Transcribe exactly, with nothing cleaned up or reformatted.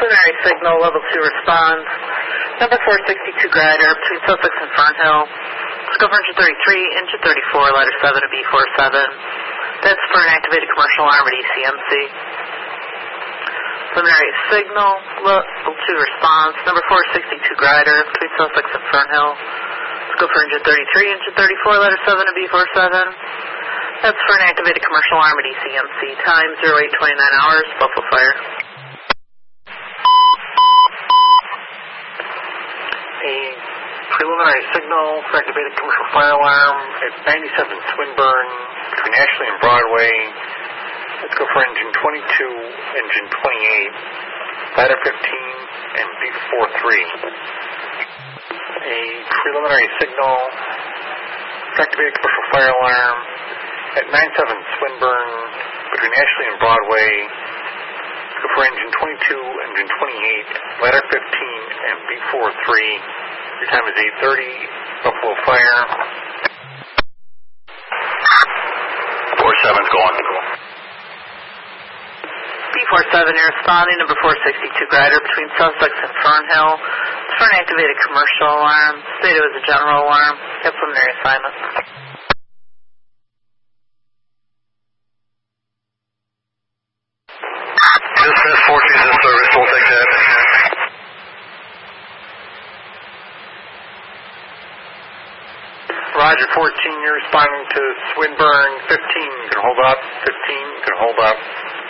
Preliminary signal, level two response. Number four sixty-two glider between Sussex and Fernhill. Scope for engine thirty-three, engine thirty-four, ladder seven to B forty-seven. That's for an activated commercial arm at E C M C. Preliminary signal, level two response. Number four sixty-two glider between Sussex and Fernhill. Scope for engine thirty-three, engine thirty-four, ladder seven to B forty-seven. That's for an activated commercial arm at E C M C. Time zero eight twenty-nine hours, Buffalo Fire. A preliminary signal for activated commercial fire alarm at ninety-seven Swinburne between Ashley and Broadway. Let's go for engine twenty-two, engine twenty-eight, ladder fifteen, and B forty-three. A preliminary signal for activated commercial fire alarm at ninety-seven Swinburne between Ashley and Broadway. Go for engine twenty-two, engine twenty-eight, ladder fifteen, and B forty-three. Your time is eight thirty, Buffalo Fire. forty-seven's going. B forty-seven, you're responding. Number four sixty-two glider between Sussex and Fernhill. It's for an activated commercial alarm. Stated as a general alarm. Got preliminary assignment. Dismiss fourteen's in service, we'll take that. Roger, fourteen, you're responding to Swinburne. fifteen, you can hold up. fifteen, you can hold up.